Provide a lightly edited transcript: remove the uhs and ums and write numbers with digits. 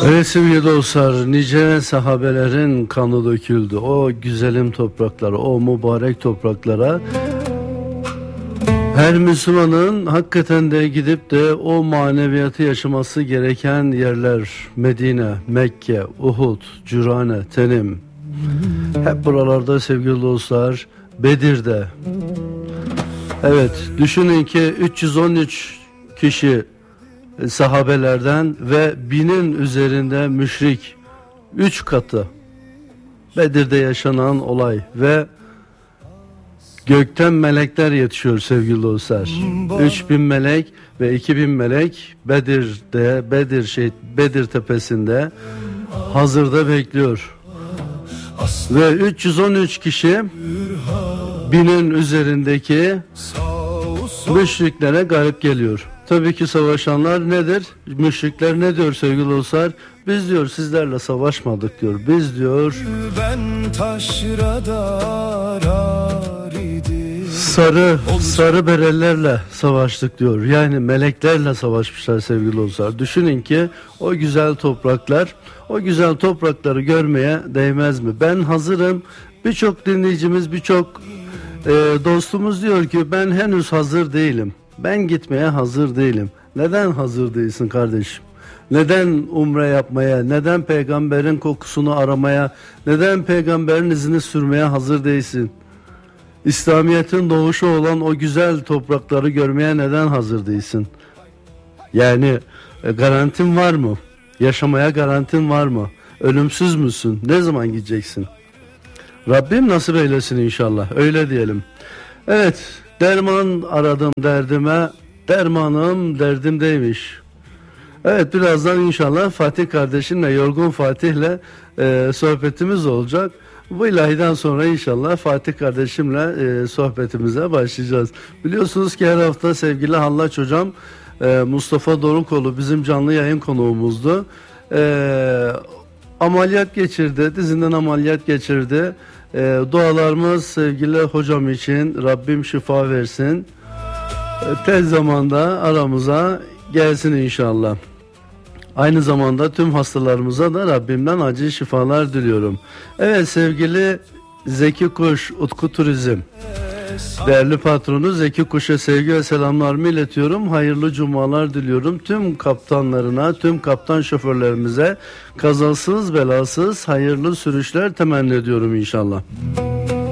Evet sevgili dostlar, nice sahabelerin kanı döküldü. O güzelim topraklara, o mübarek topraklara her Müslümanın hakikaten de gidip de o maneviyatı yaşaması gereken yerler. Medine, Mekke, Uhud, Cürane, Tenim. Hep buralarda sevgili dostlar, Bedir'de. Evet, düşünün ki 313 kişi sahabelerden ve 1000'in üzerinde müşrik, 3 katı Bedir'de yaşanan olay ve gökten melekler yetişiyor sevgili dostlar. 3000 melek ve 2000 melek Bedir'de, Bedir tepesinde hazırda bekliyor. Ve 313 kişi 1000'in üzerindeki müşriklere galip geliyor. Tabii ki savaşanlar nedir? Müşrikler ne diyor sevgili dostlar? Biz diyor sizlerle savaşmadık diyor. Biz diyor sarı berellerle savaştık diyor. Yani meleklerle savaşmışlar sevgili dostlar. Düşünün ki o güzel topraklar, o güzel toprakları görmeye değmez mi? Ben hazırım. Birçok dinleyicimiz, birçok dostumuz diyor ki ben henüz hazır değilim. Ben gitmeye hazır değilim. Neden hazır değilsin kardeşim? Neden umre yapmaya, neden peygamberin kokusunu aramaya, neden peygamberin izini sürmeye hazır değilsin? İslamiyet'in doğuşu olan o güzel toprakları görmeye neden hazır değilsin? Yani garantin var mı? Yaşamaya garantin var mı? Ölümsüz müsün? Ne zaman gideceksin? Rabbim nasip eylesin inşallah. Öyle diyelim. Evet, derman aradım derdime, dermanım derdimdeymiş. Evet, birazdan inşallah Fatih kardeşimle, Yorgun Fatih'le sohbetimiz olacak. Bu ilahiden sonra inşallah Fatih kardeşimle sohbetimize başlayacağız. Biliyorsunuz ki her hafta sevgili Hallaç hocam, Mustafa Dorukoğlu bizim canlı yayın konuğumuzdu. Ameliyat geçirdi, dizinden ameliyat geçirdi. Dualarımız sevgili hocam için, Rabbim şifa versin. Tez zamanda aramıza gelsin inşallah. Aynı zamanda tüm hastalarımıza da Rabbimden acil şifalar diliyorum. Evet sevgili Zeki Kuş, Utku Turizm. Değerli patronu Zeki Kuş'a sevgi ve selamlarımı iletiyorum. Hayırlı cumalar diliyorum. Tüm kaptanlarına, tüm kaptan şoförlerimize kazasız belasız hayırlı sürüşler temenni ediyorum inşallah.